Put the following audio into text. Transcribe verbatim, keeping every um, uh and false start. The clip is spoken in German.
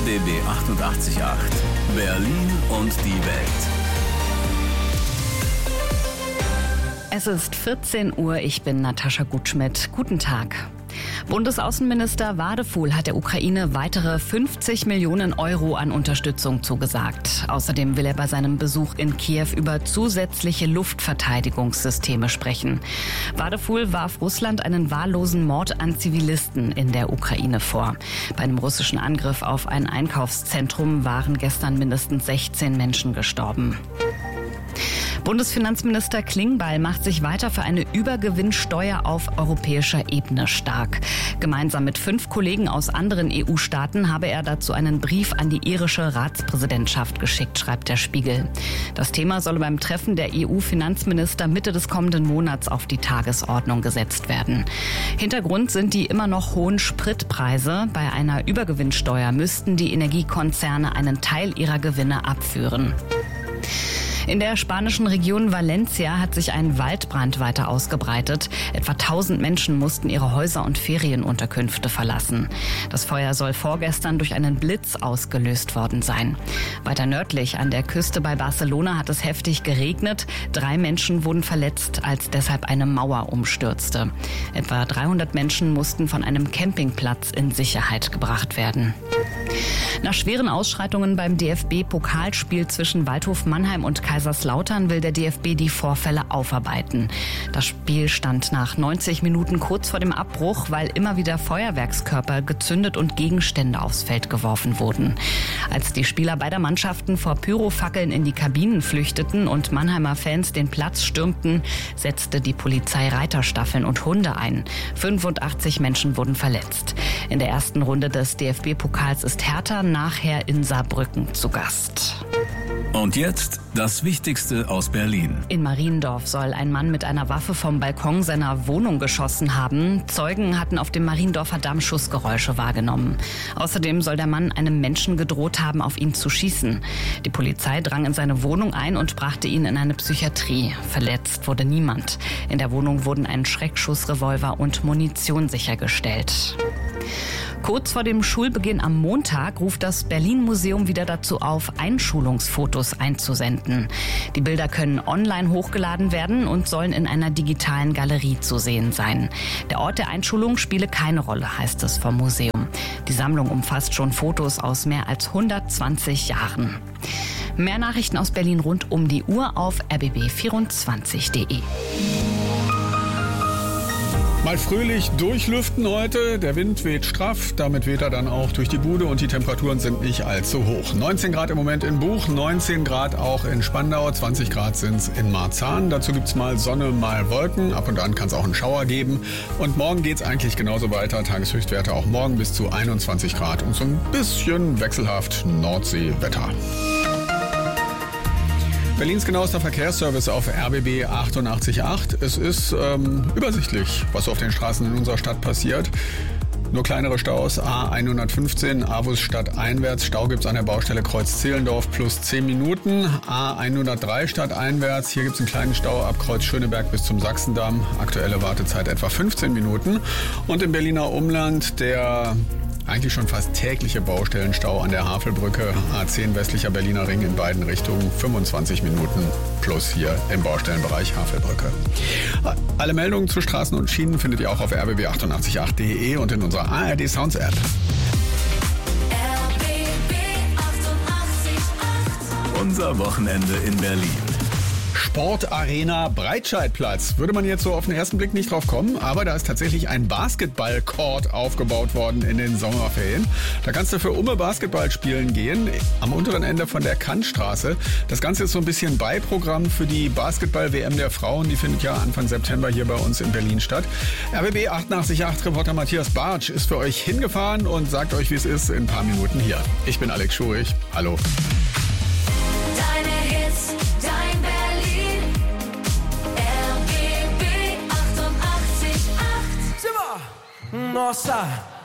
B B achtundachtzig Komma acht. Berlin und die Welt. Es ist vierzehn Uhr, ich bin Natascha Gutschmidt. Guten Tag. Bundesaußenminister Wadefuhl hat der Ukraine weitere fünfzig Millionen Euro an Unterstützung zugesagt. Außerdem will er bei seinem Besuch in Kiew über zusätzliche Luftverteidigungssysteme sprechen. Wadefuhl warf Russland einen wahllosen Mord an Zivilisten in der Ukraine vor. Bei einem russischen Angriff auf ein Einkaufszentrum waren gestern mindestens sechzehn Menschen gestorben. Bundesfinanzminister Klingbeil macht sich weiter für eine Übergewinnsteuer auf europäischer Ebene stark. Gemeinsam mit fünf Kollegen aus anderen E U-Staaten habe er dazu einen Brief an die irische Ratspräsidentschaft geschickt, schreibt der Spiegel. Das Thema solle beim Treffen der E U-Finanzminister Mitte des kommenden Monats auf die Tagesordnung gesetzt werden. Hintergrund sind die immer noch hohen Spritpreise. Bei einer Übergewinnsteuer müssten die Energiekonzerne einen Teil ihrer Gewinne abführen. In der spanischen Region Valencia hat sich ein Waldbrand weiter ausgebreitet. Etwa tausend Menschen mussten ihre Häuser und Ferienunterkünfte verlassen. Das Feuer soll vorgestern durch einen Blitz ausgelöst worden sein. Weiter nördlich an der Küste bei Barcelona hat es heftig geregnet. Drei Menschen wurden verletzt, als deshalb eine Mauer umstürzte. Etwa dreihundert Menschen mussten von einem Campingplatz in Sicherheit gebracht werden. Nach schweren Ausschreitungen beim D F B-Pokalspiel zwischen Waldhof Mannheim und Kaiserslautern will der D F B die Vorfälle aufarbeiten. Das Spiel stand nach neunzig Minuten kurz vor dem Abbruch, weil immer wieder Feuerwerkskörper gezündet und Gegenstände aufs Feld geworfen wurden. Als die Spieler beider Mannschaften vor Pyrofackeln in die Kabinen flüchteten und Mannheimer Fans den Platz stürmten, setzte die Polizei Reiterstaffeln und Hunde ein. fünfundachtzig Menschen wurden verletzt. In der ersten Runde des D F B-Pokals ist Hertha nachher in Saarbrücken zu Gast. Und jetzt das Wichtigste aus Berlin. In Mariendorf soll ein Mann mit einer Waffe vom Balkon seiner Wohnung geschossen haben. Zeugen hatten auf dem Mariendorfer Damm Schussgeräusche wahrgenommen. Außerdem soll der Mann einem Menschen gedroht haben, auf ihn zu schießen. Die Polizei drang in seine Wohnung ein und brachte ihn in eine Psychiatrie. Verletzt wurde niemand. In der Wohnung wurden ein Schreckschussrevolver und Munition sichergestellt. Kurz vor dem Schulbeginn am Montag ruft das Berlin-Museum wieder dazu auf, Einschulungsfotos einzusenden. Die Bilder können online hochgeladen werden und sollen in einer digitalen Galerie zu sehen sein. Der Ort der Einschulung spiele keine Rolle, heißt es vom Museum. Die Sammlung umfasst schon Fotos aus mehr als hundertzwanzig Jahren. Mehr Nachrichten aus Berlin rund um die Uhr auf r b b vierundzwanzig punkt d e. Mal fröhlich durchlüften heute. Der Wind weht straff, damit weht er dann auch durch die Bude und die Temperaturen sind nicht allzu hoch. neunzehn Grad im Moment in Buch, neunzehn Grad auch in Spandau, zwanzig Grad sind es in Marzahn. Dazu gibt's mal Sonne, mal Wolken. Ab und an kann es auch einen Schauer geben. Und morgen geht's eigentlich genauso weiter. Tageshöchstwerte auch morgen bis zu einundzwanzig Grad und so ein bisschen wechselhaft Nordseewetter. Berlins genauester Verkehrsservice auf R B B achtundachtzig Komma acht. Es ist ähm, übersichtlich, was auf den Straßen in unserer Stadt passiert. Nur kleinere Staus, A hundertfünfzehn, Avus stadteinwärts. Stau gibt's an der Baustelle Kreuz Zehlendorf plus zehn Minuten. A hundertdrei stadteinwärts. Hier gibt's einen kleinen Stau ab Kreuz Schöneberg bis zum Sachsendamm. Aktuelle Wartezeit etwa fünfzehn Minuten. Und im Berliner Umland der eigentlich schon fast tägliche Baustellenstau an der Havelbrücke, A zehn westlicher Berliner Ring in beiden Richtungen, fünfundzwanzig Minuten plus hier im Baustellenbereich Havelbrücke. Alle Meldungen zu Straßen und Schienen findet ihr auch auf r b b achtundachtzig Komma acht punkt d e und in unserer A R D Sounds App. Unser Wochenende in Berlin. Sportarena Breitscheidplatz. Würde man jetzt so auf den ersten Blick nicht drauf kommen, aber da ist tatsächlich ein Basketball-Court aufgebaut worden in den Sommerferien. Da kannst du für Umme Basketball spielen gehen, am unteren Ende von der Kantstraße. Das Ganze ist so ein bisschen Beiprogramm für die Basketball-W M der Frauen. Die findet ja Anfang September hier bei uns in Berlin statt. R B B achtundachtzig Komma acht Reporter Matthias Bartsch ist für euch hingefahren und sagt euch, wie es ist, in ein paar Minuten hier. Ich bin Alex Schurig. Hallo. Deine Hits, dein Berlin, R B B achtundachtzig Komma acht. Nossa!